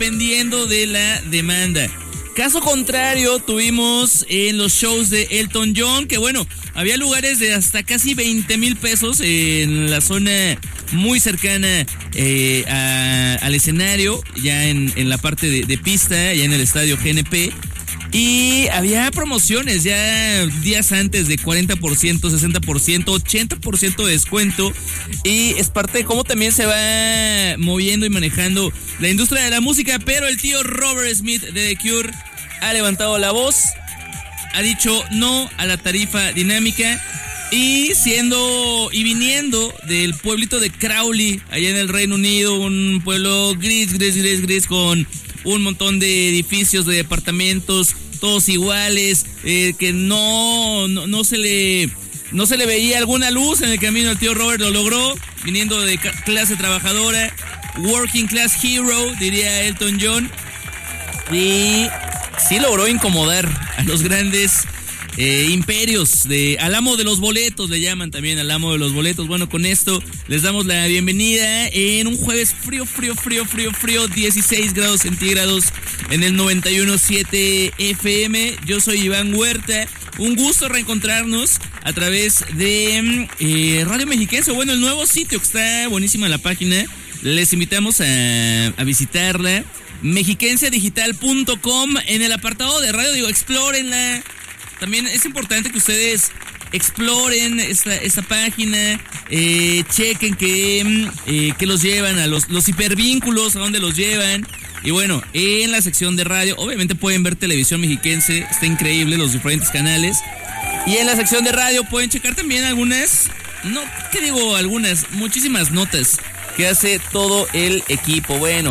dependiendo de la demanda. Caso contrario, tuvimos en los shows de Elton John, que bueno, había lugares de hasta casi 20,000 pesos en la zona muy cercana al escenario, ya en la parte de pista, ya en el estadio GNP. Y había promociones ya días antes de 40%, 60%, 80% de descuento. Y es parte de cómo también se va moviendo y manejando la industria de la música. Pero el tío Robert Smith de The Cure ha levantado la voz, ha dicho no a la tarifa dinámica. Y viniendo del pueblito de Crowley, allá en el Reino Unido, un pueblo gris con un montón de edificios, de departamentos, todos iguales, que no se le veía alguna luz en el camino. El tío Robert lo logró, viniendo de clase trabajadora, working class hero, diría Elton John, y sí logró incomodar a los grandes imperios, al amo de los boletos, le llaman también al amo de los boletos. Bueno, con esto les damos la bienvenida en un jueves frío, 16 grados centígrados en el 91.7 FM. Yo soy Iván Huerta, un gusto reencontrarnos a través de Radio Mexiquense, bueno, el nuevo sitio que está buenísima la página, les invitamos a visitarla, mexiquenseadigital.com. En el apartado de radio, explórenla. También es importante que ustedes exploren esta página, chequen que los llevan a los hipervínculos, a dónde los llevan. Y bueno, en la sección de radio, obviamente pueden ver Televisión Mexiquense, está increíble, los diferentes canales. Y en la sección de radio pueden checar también muchísimas notas que hace todo el equipo. Bueno,